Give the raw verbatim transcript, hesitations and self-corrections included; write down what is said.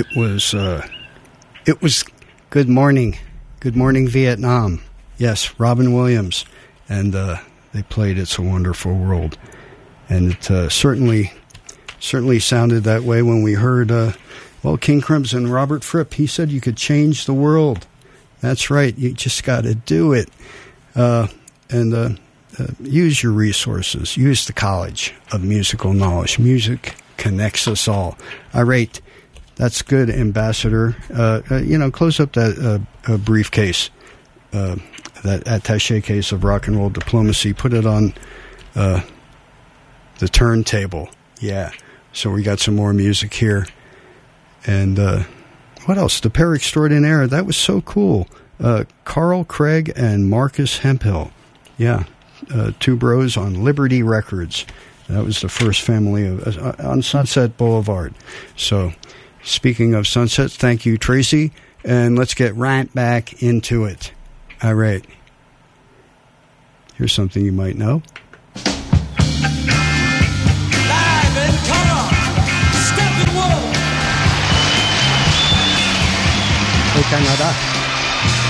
It was, uh, it was Good Morning. Good Morning, Vietnam. Yes, Robin Williams. And uh, they played It's a Wonderful World. And it uh, certainly, certainly sounded that way when we heard, uh, well, King Crimson, Robert Fripp, he said you could change the world. That's right. You just got to do it. Uh, and uh, uh, use your resources. Use the College of Musical Knowledge. Music connects us all. All right. That's good, Ambassador. Uh, uh, you know, close up that uh, uh, briefcase, uh, that attaché case of rock and roll diplomacy. Put it on uh, the turntable. Yeah. So we got some more music here. And uh, what else? The Pair Extraordinaire. That was so cool. Uh, Carl Craig and Marcus Hemphill. Yeah. Uh, two bros on Liberty Records. That was the first family of, uh, on Sunset Boulevard. So... Speaking of sunsets, thank you, Tracy. And let's get right back into it. All right. Here's something you might know. Live in color, Steppenwolf. Hey, Canada.